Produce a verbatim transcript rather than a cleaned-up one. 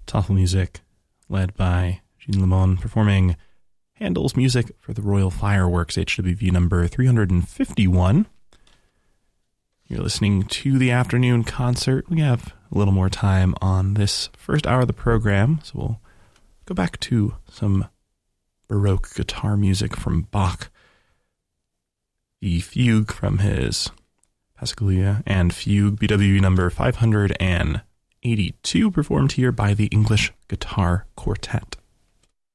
Tafelmusik, led by Jean Lemon, performing Handel's music for the Royal Fireworks, H W V number three hundred fifty-one. You're listening to the afternoon concert. We have a little more time on this first hour of the program, so we'll go back to some Baroque guitar music from Bach. The Fugue from his Passacaglia and Fugue, B W V number five hundred eighty-two, performed here by the English Guitar Quartet.